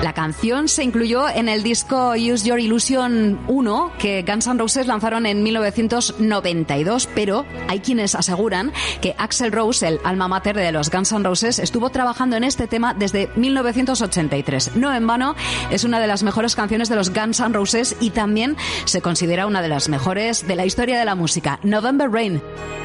La canción se incluyó en el disco Use Your Illusion 1 que Guns N' Roses lanzaron en 1992, pero hay quienes aseguran que Axl Rose, el alma mater de los Guns N' Roses, estuvo trabajando en este tema desde 1983. No en vano, es una de las mejores canciones de los Guns N' Roses y también se considera una de las mejores de la historia de la música. November Rain.